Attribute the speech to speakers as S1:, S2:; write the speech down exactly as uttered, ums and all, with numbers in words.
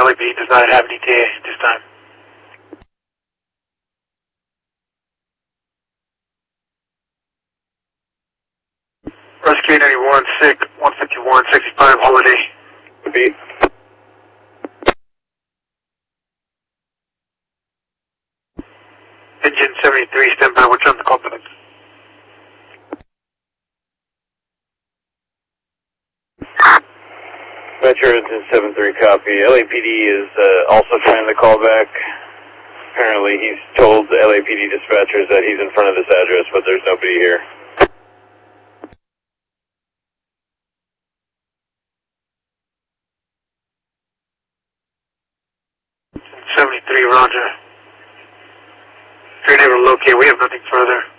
S1: A P D does not have an E T A at this time. Rescue eight ninety-one, sick, one fifty-one, sixty-five, holiday.
S2: Repeat.
S1: Engine seventy-three, stand by, what's on the confidence?
S2: Metro Engine seven three, copy. L A P D is uh, also trying to call back. Apparently he's told the L A P D dispatchers that he's in front of this address, but there's nobody here.
S1: seventy-three, roger. If you're able to locate, we have nothing further.